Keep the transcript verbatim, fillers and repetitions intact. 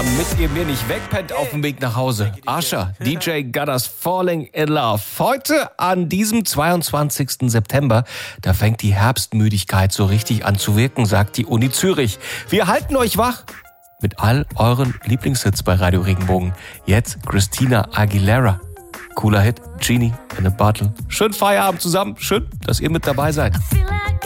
damit ihr mir nicht wegpennt auf dem Weg nach Hause. Usher, D J Gutters Falling in Love. Heute an diesem zweiundzwanzigsten September, da fängt die Herbstmüdigkeit so richtig an zu wirken, sagt die Uni Zürich. Wir halten euch wach mit all euren Lieblingshits bei Radio Regenbogen. Jetzt Christina Aguilera. Cooler Hit, Genie in a Bottle. Schönen Feierabend zusammen. Schön, dass ihr mit dabei seid.